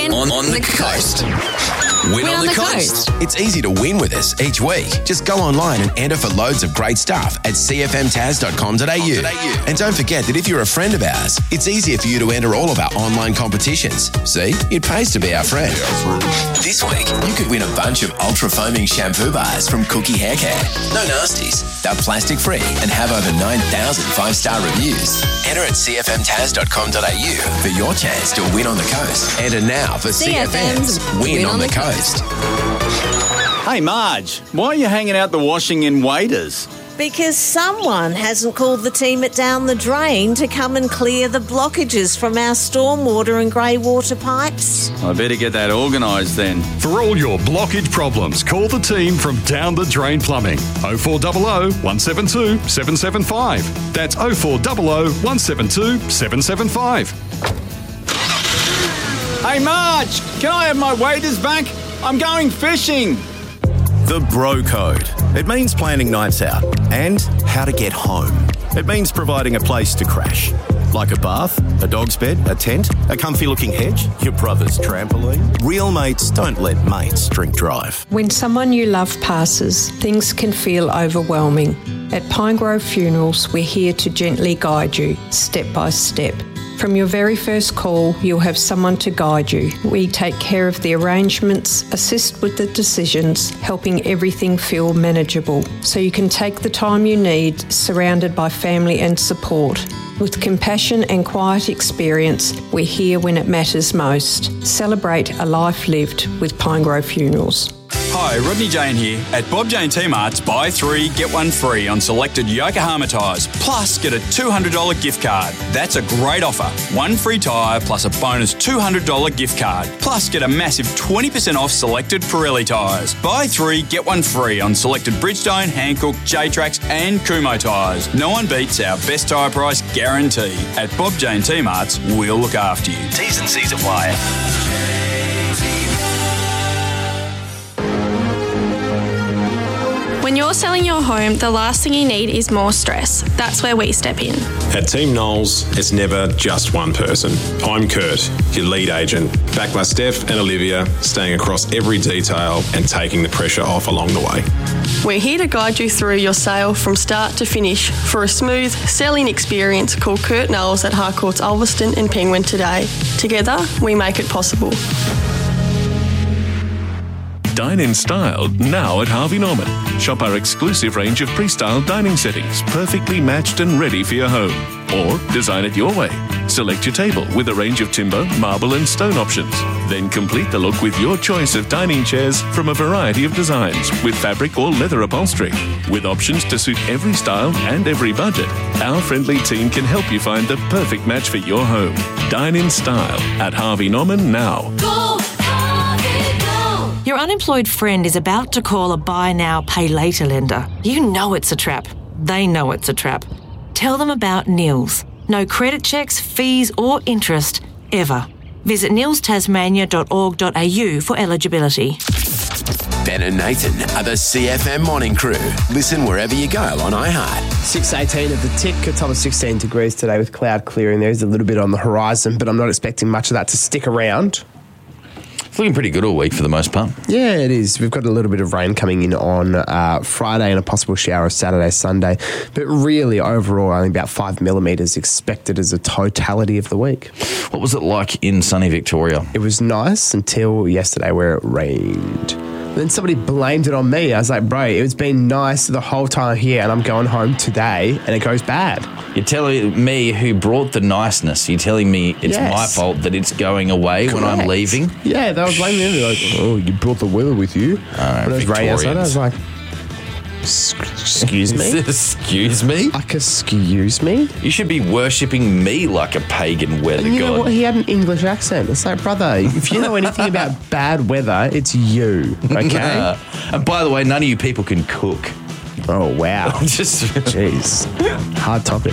Win on the coast. Win on the coast. It's easy to win with us each week. Just go online and enter for loads of great stuff at cfmtaz.com.au. And don't forget that if you're a friend of ours, it's easier for you to enter all of our online competitions. See, it pays to be our friend. This week, you could win a bunch of ultra-foaming shampoo bars from Cookie Hair Care. No nasties. They're plastic-free and have over 9,000 five-star reviews. Enter at cfmtaz.com.au for your chance to win on the coast. Enter now for CFM's Win on the Coast. Hey Marge, why are you hanging out the washing in Waders? Because someone hasn't called the team at Down the Drain to come and clear the blockages from our stormwater and grey water pipes. I better get that organised then. For all your blockage problems, call the team from Down the Drain Plumbing. 0400 172 775. That's 0400 172 775. Hey Marge, can I have my waders back? I'm going fishing. The Bro Code. It means planning nights out and how to get home. It means providing a place to crash. Like a bath, a dog's bed, a tent, a comfy-looking hedge, your brother's trampoline. Real mates don't let mates drink drive. When someone you love passes, things can feel overwhelming. At Pinegrove Funerals, we're here to gently guide you, step by step. From your very first call, you'll have someone to guide you. We take care of the arrangements, assist with the decisions, helping everything feel manageable, so you can take the time you need, surrounded by family and support. With compassion and quiet experience, we're here when it matters most. Celebrate a life lived with Pinegrove Funerals. Hi, Rodney Jane here. At Bob Jane T-Mart's, buy 3, get 1 free on selected Yokohama tyres, plus get a $200 gift card. That's a great offer. 1 free tyre plus a bonus $200 gift card, plus get a massive 20% off selected Pirelli tyres. Buy 3, get 1 free on selected Bridgestone, Hankook, J-Trax and Kumho tyres. No one beats our best tyre price guarantee. At Bob Jane T-Mart's, we'll look after you. T's and C's apply. When you're selling your home, the last thing you need is more stress. That's where we step in. At Team Knowles, it's never just one person. I'm Kurt, your lead agent, backed by Steph and Olivia, staying across every detail and taking the pressure off along the way. We're here to guide you through your sale from start to finish. For a smooth selling experience, call Kurt Knowles at Harcourts Ulverston and Penguin today. Together, we make it possible. Dine in style now at Harvey Norman. Shop our exclusive range of pre-styled dining settings, perfectly matched and ready for your home. Or design it your way. Select your table with a range of timber, marble and stone options. Then complete the look with your choice of dining chairs from a variety of designs with fabric or leather upholstery. With options to suit every style and every budget, our friendly team can help you find the perfect match for your home. Dine in style at Harvey Norman now. Your unemployed friend is about to call a buy now, pay later lender. You know it's a trap. They know it's a trap. Tell them about Nils. No credit checks, fees or interest, ever. Visit nilstasmania.org.au for eligibility. Ben and Nathan are the CFM Morning Crew. Listen wherever you go on iHeart. 6:18 at the tick, a top of 16 degrees today with cloud clearing. There's a little bit on the horizon, but I'm not expecting much of that to stick around. It's looking pretty good all week for the most part. Yeah, it is. We've got a little bit of rain coming in on Friday and a possible shower Saturday, Sunday. But really, overall, only about 5 millimetres expected as a totality of the week. What was it like in sunny Victoria? It was nice until yesterday where it rained. Then somebody blamed it on me. I was like, bro, it's been nice the whole time here and I'm going home today and it goes bad. You're telling me who brought the niceness. You're telling me it's my fault that it's going away when I'm leaving? Yeah, they were blaming me. Like, oh, you brought the weather with you. When it was raining outside, I was like, excuse me? Excuse me? Like, excuse me? You should be worshipping me like a pagan weather god. You know what? He had an English accent. It's like, brother, if you know anything about bad weather, it's you, okay? And by the way, none of you people can cook. Oh, wow. Just jeez. Hard topic.